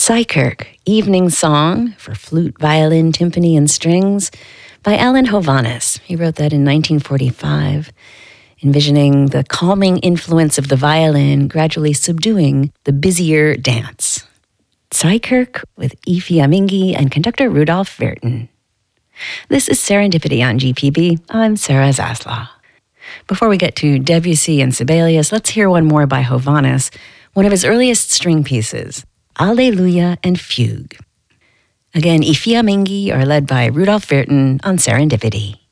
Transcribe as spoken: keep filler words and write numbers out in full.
Selkirk, Evening Song for Flute, Violin, Timpani, and Strings by Alan Hovhaness. He wrote that in nineteen forty-five, envisioning the calming influence of the violin gradually subduing the busier dance. Selkirk with Aoife Amingi and conductor Rudolf Vertin. This is Serendipity on G P B. I'm Sarah Zaslaw. Before we get to Debussy and Sibelius, let's hear one more by Hovhaness, one of his earliest string pieces, Alleluia and Fugue. Again, Aoife Amingi are led by Rudolf Vertin on Serendipity.